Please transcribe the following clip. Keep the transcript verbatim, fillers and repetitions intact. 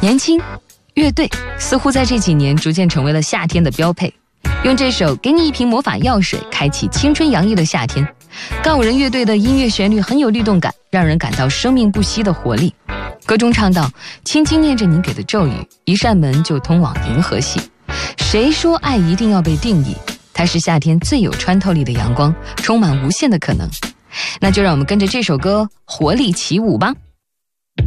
年轻、乐队似乎在这几年逐渐成为了夏天的标配。用这首《给你一瓶魔法药水》开启青春洋溢的夏天。告五人乐队的音乐旋律很有律动感，让人感到生命不息的活力。歌中唱道：轻轻念着你给的咒语，一扇门就通往银河系。谁说爱一定要被定义？它是夏天最有穿透力的阳光，充满无限的可能。那就让我们跟着这首歌活力起舞吧。